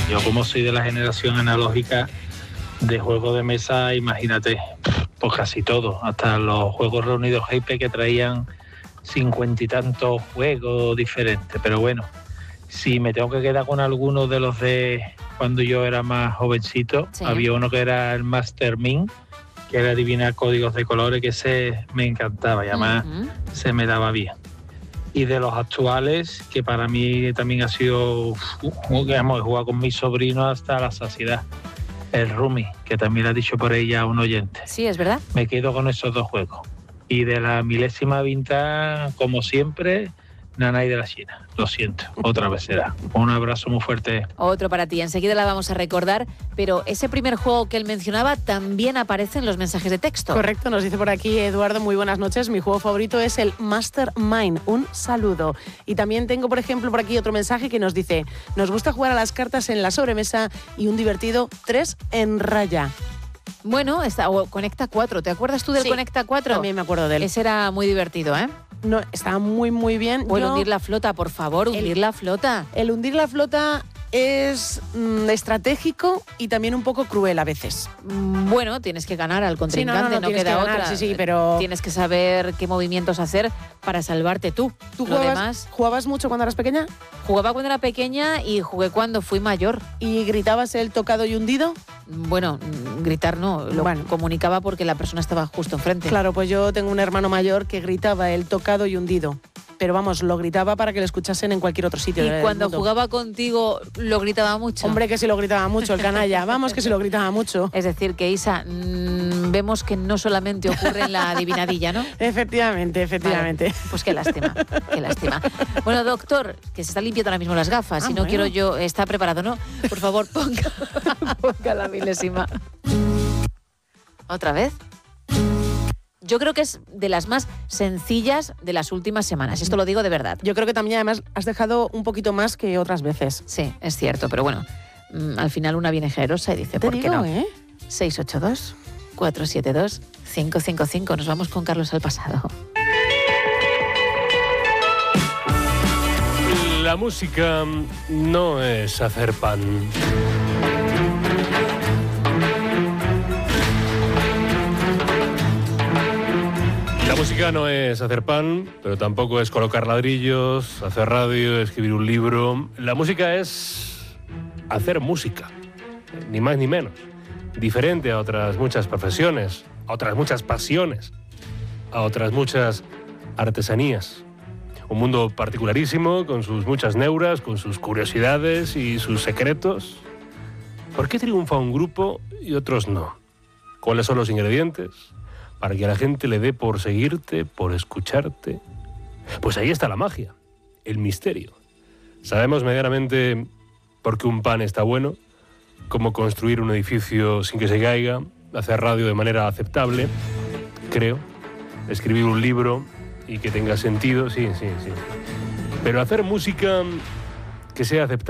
Yo como soy de la generación analógica de juegos de mesa, imagínate, pues casi todo, hasta los juegos reunidos GP que traían 50 y tantos juegos diferentes. Pero bueno, si me tengo que quedar con algunos de los de cuando yo era más jovencito, Sí. había uno que era el Master Mint, que era adivinar códigos de colores, que ese me encantaba y además se me daba bien. Y de los actuales, que para mí también ha sido, he jugado con mi sobrino hasta la saciedad, el Rumi, que también ha dicho por ella un oyente. Sí, es verdad. Me quedo con esos dos juegos. Y de la milésima vintage, como siempre, Nanay de la China. Lo siento, otra vez será. Un abrazo muy fuerte. Otro para ti, enseguida la vamos a recordar, pero ese primer juego que él mencionaba también aparece en los mensajes de texto. Correcto, nos dice por aquí Eduardo, muy buenas noches, mi juego favorito es el Mastermind, un saludo. Y también tengo, por ejemplo, por aquí otro mensaje que nos dice, nos gusta jugar a las cartas en la sobremesa y un divertido 3 en raya. Bueno, o Conecta 4, ¿te acuerdas tú del Sí, Conecta 4? También me acuerdo de él. Ese era muy divertido, ¿eh? No, estaba muy, muy bien. Bueno, hundir la flota, por favor, hundir la flota. El hundir la flota es estratégico y también un poco cruel a veces. Bueno, tienes que ganar al contrincante, no no tienes queda que ganar, otra. sí, pero Tienes que saber qué movimientos hacer para salvarte tú. ¿Tú Lo demás, jugabas mucho cuando eras pequeña? jugaba cuando era pequeña y jugué cuando fui mayor. ¿Y gritabas el tocado y hundido? Bueno, gritar no, lo comunicaba porque la persona estaba justo enfrente. Claro, pues yo tengo un hermano mayor que gritaba el tocado y hundido. Pero vamos, lo gritaba para que lo escuchasen en cualquier otro sitio. Y cuando jugaba contigo, ¿lo gritaba mucho? Hombre, que sí lo gritaba mucho, el canalla. Vamos, que sí lo gritaba mucho. Es decir, que Isa, vemos que no solamente ocurre en la adivinadilla, ¿no? Efectivamente, efectivamente. Vale, pues qué lástima, qué lástima. Bueno, doctor, que se está limpiando ahora mismo las gafas, si no bueno. quiero yo, está preparado, ¿no? Por favor, ponga la milésima. ¿Otra vez? Yo creo que es de las más sencillas de las últimas semanas. Esto lo digo de verdad. Yo creo que también además has dejado un poquito más que otras veces. Sí, es cierto, pero bueno, al final una viene generosa y dice, ¿por qué no? 682-472-555. Nos vamos con Carlos al pasado. La música no es hacer pan. La música no es hacer pan, pero tampoco es colocar ladrillos, hacer radio, escribir un libro. La música es hacer música, ni más ni menos. Diferente a otras muchas profesiones, a otras muchas pasiones, a otras muchas artesanías. Un mundo particularísimo, con sus muchas neuras, con sus curiosidades y sus secretos. ¿Por qué triunfa un grupo y otros no? ¿Cuáles son los ingredientes para que a la gente le dé por seguirte, por escucharte? Pues ahí está la magia, el misterio. Sabemos medianamente por qué un pan está bueno, cómo construir un edificio sin que se caiga, hacer radio de manera aceptable, creo, escribir un libro y que tenga sentido, sí. Pero hacer música que sea aceptable